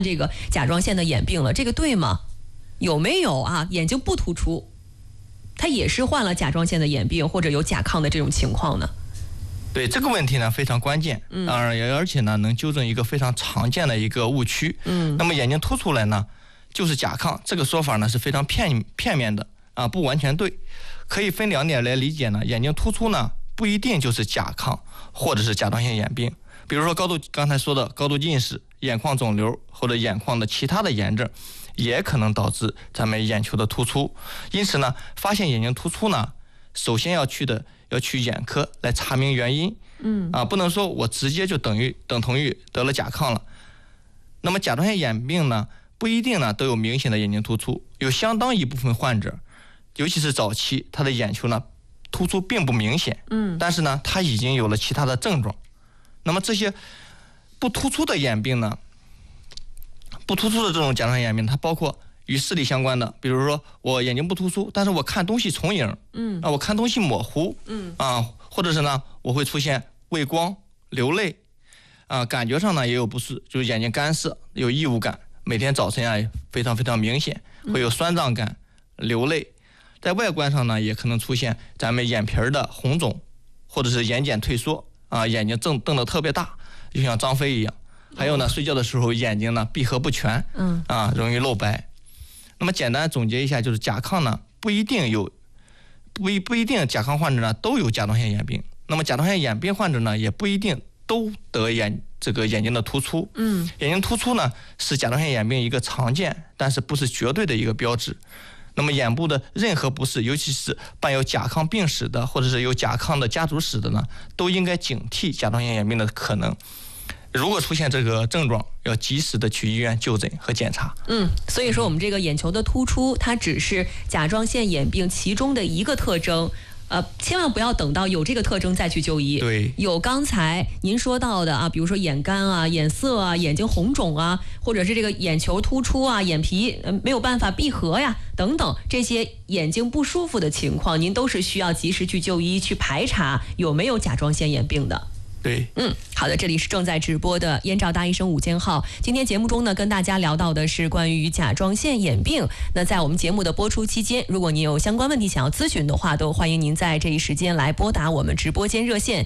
这个甲状腺的眼病了，这个对吗？有没有啊？眼睛不突出，他也是患了甲状腺的眼病或者有甲亢的这种情况呢？ 对这个问题呢非常关键，而且呢能纠正一个非常常见的一个误区。那么眼睛凸出来呢就是甲亢，这个说法呢是非常片面的啊，不完全对。可以分2点来理解呢，眼睛突出呢不一定就是甲亢或者是甲状腺眼病。比如说刚才说的高度近视、眼眶肿瘤或者眼眶的其他的炎症，也可能导致咱们眼球的突出。因此呢，发现眼睛突出呢，首先要去眼科来查明原因。不能说我直接就等同于得了甲亢了。那么甲状腺眼病呢，不一定呢都有明显的眼睛突出，有相当一部分患者，尤其是早期，他的眼球呢突出并不明显，但是呢他已经有了其他的症状。那么这些不突出的眼病呢，不突出的这种甲状腺眼病，它包括与视力相关的，比如说我眼睛不突出，但是我看东西重影，我看东西模糊，或者是呢我会出现畏光、流泪，感觉上呢也有不适，就是眼睛干涩、有异物感，每天早晨啊非常非常明显，会有酸胀感、流泪。在外观上呢，也可能出现咱们眼皮的红肿，或者是眼睑退缩，眼睛瞪得特别大，就像张飞一样。还有呢，睡觉的时候眼睛呢闭合不全，容易露白。那么简单总结一下，就是甲亢呢不一定甲亢患者呢都有甲状腺眼病。那么甲状腺眼病患者呢也不一定都得眼睛的突出。眼睛突出呢是甲状腺眼病一个常见但是不是绝对的一个标志。那么眼部的任何不适，尤其是伴有甲亢病史的，或者是有甲亢的家族史的呢，都应该警惕甲状腺眼病的可能。如果出现这个症状，要及时的去医院就诊和检查。 所以说我们这个眼球的突出，它只是甲状腺眼病其中的一个特征。千万不要等到有这个特征再去就医。 对， 有刚才您说到的比如说眼干啊、眼涩啊、眼睛红肿啊，或者是这个眼球突出啊、眼皮没有办法闭合呀等等，这些眼睛不舒服的情况，您都是需要及时去就医，去排查有没有甲状腺眼病的。 对， 好的，这里是正在直播的燕赵大医生午间号。今天节目中呢，跟大家聊到的是关于甲状腺眼病。那在我们节目的播出期间，如果您有相关问题想要咨询的话，都欢迎您在这一时间来拨打我们直播间热线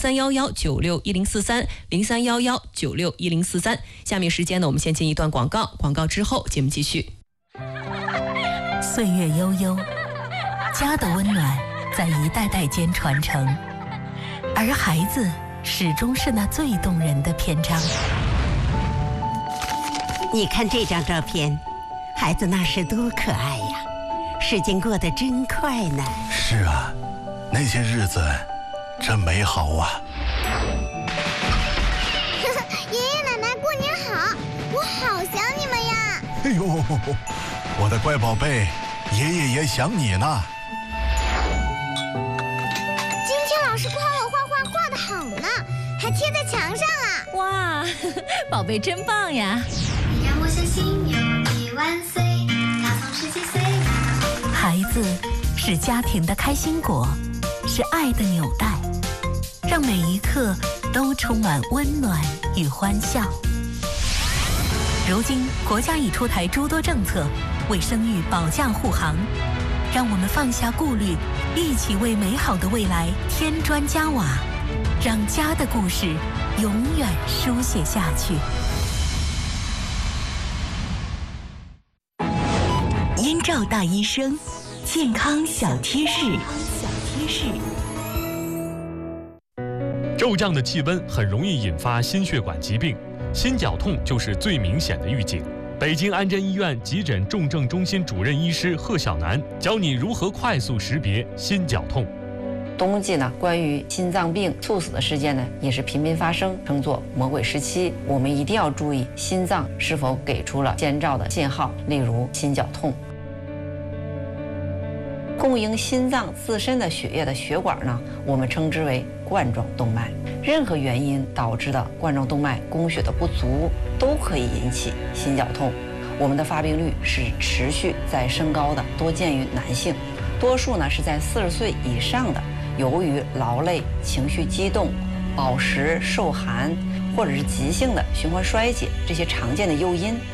0311961043，0311961043。下面时间呢，我们先进一段广告，广告之后节目继续。 岁月悠悠，家的温暖在一代代间传承，而孩子始终是那最动人的篇章。 你看这张照片，孩子那时多可爱呀，时间过得真快呢。 是啊，那些日子真美好啊。 爷爷奶奶过年好，我好想你们呀。 哎呦，我的乖宝贝，爷爷也想你呢。 老师夸我画画画得好呢，还贴在墙上了。 哇，宝贝真棒呀！ 你让我相信有你万岁，他总是几岁。 孩子是家庭的开心果，是爱的纽带，让每一刻都充满温暖与欢笑。如今国家已出台诸多政策，为生育保驾护航。让我们放下顾虑，一起为美好的未来添砖加瓦，让家的故事永远书写下去。 燕赵大医生，健康小贴士。 骤降的气温很容易引发心血管疾病，心绞痛就是最明显的预警。北京安贞医院急诊重症中心主任医师贺小楠教你如何快速识别心绞痛。 冬季呢，关于心脏病猝死的事件呢，也是频频发生，称作魔鬼时期。我们一定要注意心脏是否给出了先兆的信号，例如心绞痛。供应心脏自身的血液的血管呢，我们称之为冠状动脉。任何原因导致的冠状动脉供血的不足，都可以引起心绞痛。我们的发病率是持续在升高的，多见于男性，多数呢是在40岁以上的，由于劳累、情绪激动、饱食受寒或者是急性的循环衰竭这些常见的诱因。